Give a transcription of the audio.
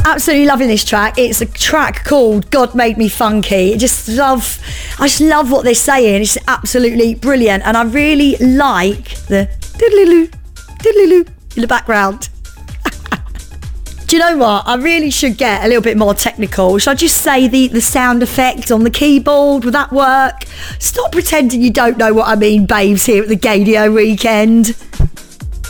Absolutely loving this track. It's a track called God Made Me Funky. I just love what they're saying. It's absolutely brilliant. And I really like the diddly-loo, diddly-loo in the background. Do you know what? I really should get a little bit more technical. Should I just say the sound effect on the keyboard? Would that work? Stop pretending you don't know what I mean, babes, here at the Gaydio Weekend.